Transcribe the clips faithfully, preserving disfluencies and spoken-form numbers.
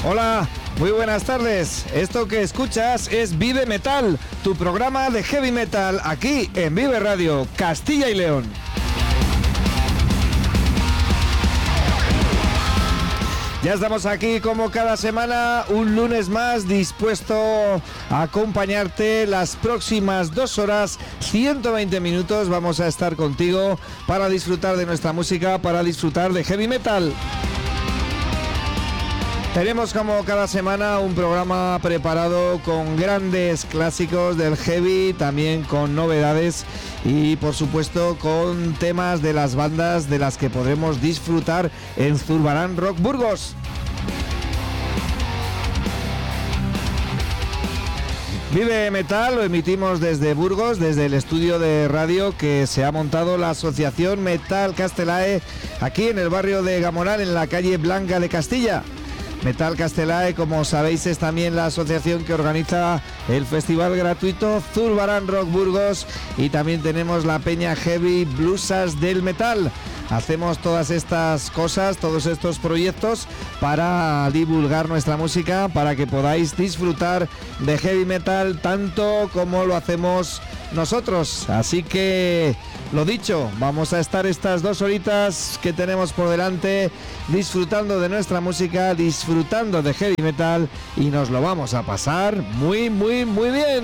Hola, muy buenas tardes. Esto que escuchas es Vive Metal, tu programa de heavy metal aquí en Vive Radio, Castilla y León. Ya estamos aquí como cada semana, un lunes más, dispuesto a acompañarte las próximas dos horas, ciento veinte minutos. Vamos a estar contigo para disfrutar de nuestra música, para disfrutar de heavy metal. Tenemos como cada semana un programa preparado con grandes clásicos del heavy, también con novedades y por supuesto con temas de las bandas de las que podremos disfrutar en Zurbarán Rock Burgos. Vive Metal lo emitimos desde Burgos, desde el estudio de radio que se ha montado la Asociación Metal Castelae aquí en el barrio de Gamonal, en la calle Blanca de Castilla. Metal Castelae, como sabéis, es también la asociación que organiza el festival gratuito Zurbarán Rock Burgos y también tenemos la peña Heavy Blusas del Metal. Hacemos todas estas cosas, todos estos proyectos para divulgar nuestra música, para que podáis disfrutar de heavy metal tanto como lo hacemos nosotros. Así que, lo dicho, vamos a estar estas dos horitas que tenemos por delante disfrutando de nuestra música, disfrutando de heavy metal y nos lo vamos a pasar muy, muy, muy bien.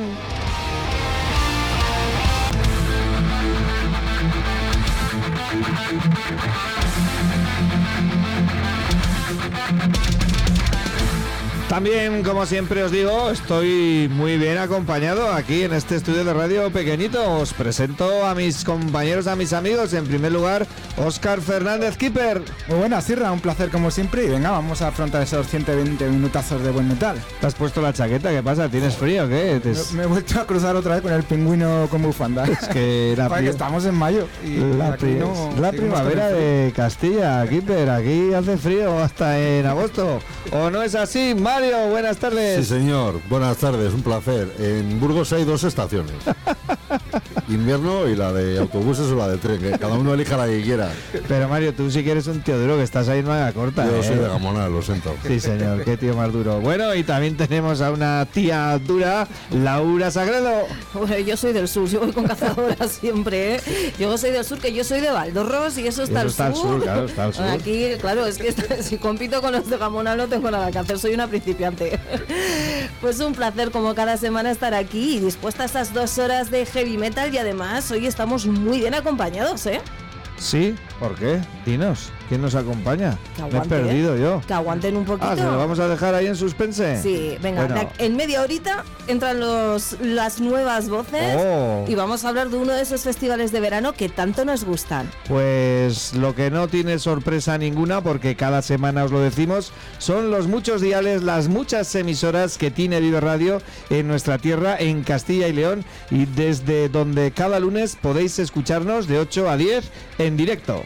También, como siempre os digo, estoy muy bien acompañado aquí en este estudio de radio pequeñito. Os presento a mis compañeros, a mis amigos. En primer lugar, Óscar Fernández Keeper. Muy buenas, Sirra, un placer como siempre. Y venga, vamos a afrontar esos ciento veinte minutazos de buen metal. ¿Te has puesto la chaqueta? ¿Qué pasa? ¿Tienes frío o qué? ¿Te... Me, me he vuelto a cruzar otra vez con el pingüino con bufanda. Es que la pri... estamos en mayo. Y la, pri... no, la primavera de Castilla, Keeper. Aquí hace frío hasta en agosto. ¿O no es así, Mario? Buenas tardes. Sí, señor. Buenas tardes, un placer. En Burgos hay dos estaciones. Invierno y la de autobuses o la de tren, que cada uno elija la que quiera. Pero Mario, tú sí que eres un tío duro, que estás ahí en manga corta. Yo ¿eh? soy de Gamonal, lo siento. Sí, señor, qué tío más duro. Bueno, y también tenemos a una tía dura, Laura Sagredo. Bueno, yo soy del sur, yo voy con cazadora siempre, ¿eh? Yo soy del sur, que yo soy de Valdorros y eso está, y eso al, está sur. al sur. Claro, está al sur. Aquí, claro, es que está, si compito con los de Gamonal no tengo nada que hacer, soy una principiante. Pues un placer como cada semana estar aquí y dispuesta a estas dos horas de heavy metal y además hoy estamos muy bien acompañados, ¿eh? Sí, ¿por qué? Dinos, ¿quién nos acompaña? Que aguante, Me he perdido yo. Que aguanten un poquito. Ah, ¿se lo vamos a dejar ahí en suspense? Sí, venga, bueno. En media horita entran los, las nuevas voces oh. y vamos a hablar de uno de esos festivales de verano que tanto nos gustan. Pues lo que no tiene sorpresa ninguna, porque cada semana os lo decimos, son los muchos diales, las muchas emisoras que tiene Vive Radio en nuestra tierra, en Castilla y León, y desde donde cada lunes podéis escucharnos de ocho a diez en directo.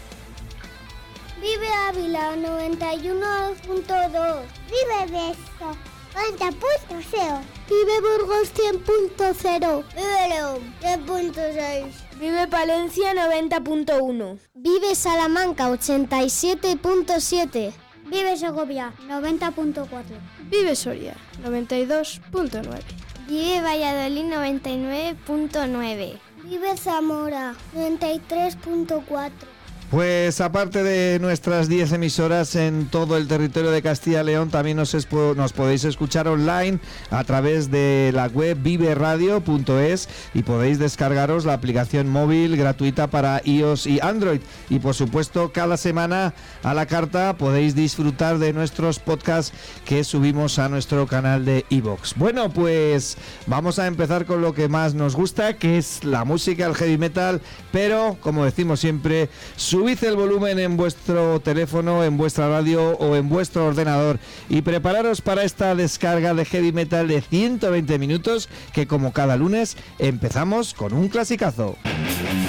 Vive Ávila noventa y uno punto dos. Vive Beso noventa punto cero. Vive Burgos cien punto cero. Vive León cien punto seis. Vive Palencia noventa punto uno. Vive Salamanca ochenta y siete punto siete. Vive Segovia noventa punto cuatro. Vive Soria noventa y dos punto nueve. Vive Valladolid noventa y nueve punto nueve. Vive Zamora noventa y tres punto cuatro. Pues aparte de nuestras diez emisoras en todo el territorio de Castilla y León, también nos, expo, nos podéis escuchar online a través de la web vive radio punto es y podéis descargaros la aplicación móvil gratuita para iOS y Android. Y por supuesto, cada semana a la carta podéis disfrutar de nuestros podcasts que subimos a nuestro canal de iVoox. Bueno, pues vamos a empezar con lo que más nos gusta, que es la música, el heavy metal, pero como decimos siempre, su Subid el volumen en vuestro teléfono, en vuestra radio o en vuestro ordenador y prepararos para esta descarga de heavy metal de ciento veinte minutos que, como cada lunes, empezamos con un clasicazo.